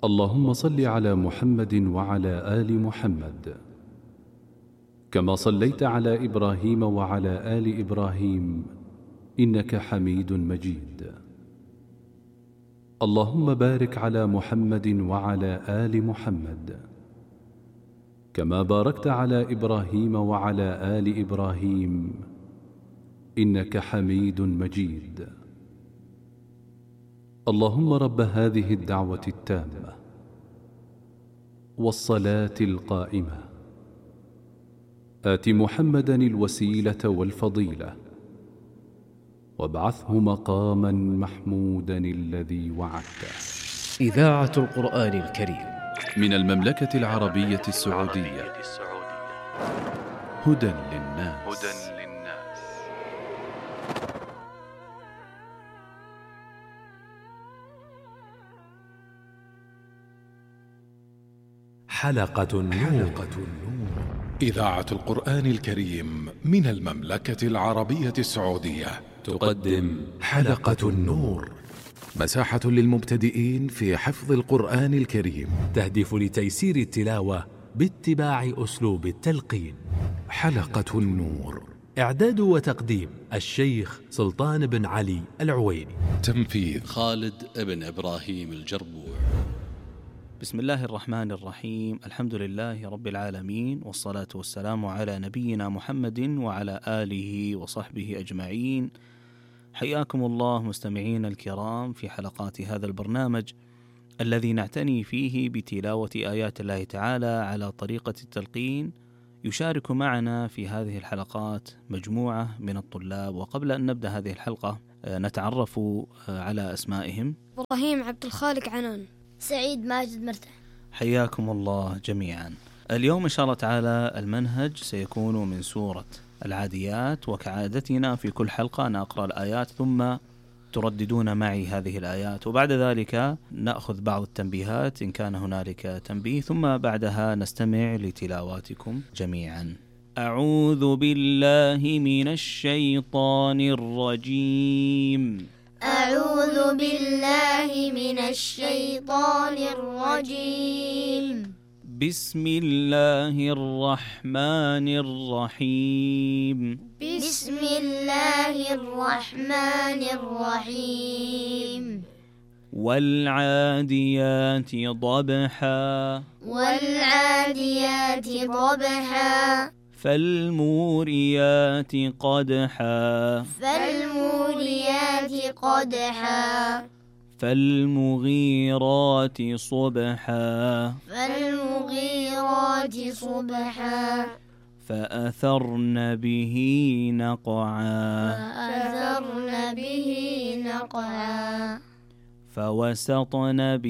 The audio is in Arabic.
اللهم صل على محمد وعلى آل محمد كما صليت على إبراهيم وعلى آل إبراهيم إنك حميد مجيد. اللهم بارك على محمد وعلى آل محمد كما باركت على إبراهيم وعلى آل إبراهيم إنك حميد مجيد. اللهم رب هذه الدعوة التامة والصلاة القائمة آت محمدا الوسيلة والفضيلة وابعثه مقاما محمودا الذي وعدته. إذاعة القرآن الكريم من المملكة العربية السعودية. هدى للناس. حلقة النور. إذاعة القرآن الكريم من المملكة العربية السعودية تقدم حلقة النور، مساحة للمبتدئين في حفظ القرآن الكريم، تهدف لتيسير التلاوة باتباع أسلوب التلقين. حلقة النور، إعداد وتقديم الشيخ سلطان بن علي العويني، تنفيذ خالد بن إبراهيم الجربوع. بسم الله الرحمن الرحيم، الحمد لله رب العالمين، والصلاة والسلام على نبينا محمد وعلى آله وصحبه أجمعين. حياكم الله مستمعين الكرام في حلقات هذا البرنامج الذي نعتني فيه بتلاوة آيات الله تعالى على طريقة التلقين. يشارك معنا في هذه الحلقات مجموعة من الطلاب، وقبل أن نبدأ هذه الحلقة نتعرف على أسمائهم. إبراهيم عبد الخالق عنان، سعيد ماجد مرتاح. حياكم الله جميعا. اليوم إن شاء الله تعالى المنهج سيكون من سورة العاديات، وكعادتنا في كل حلقة أنا أقرأ الآيات ثم ترددون معي هذه الآيات، وبعد ذلك نأخذ بعض التنبيهات إن كان هنالك تنبيه، ثم بعدها نستمع لتلاواتكم جميعا. أعوذ بالله من الشيطان الرجيم. أعوذ بالله من الشيطان الرجيم. بسم الله الرحمن الرحيم. بسم الله الرحمن الرحيم. والعاديات ضبحا. والعاديات ضبحا. فالموريات قدحا. فالموريات قدحا. فالمغيرات صبحا. فالمغيرات صبحا. فأثرن به نقعا. فأثرن به نقعا. فوسطن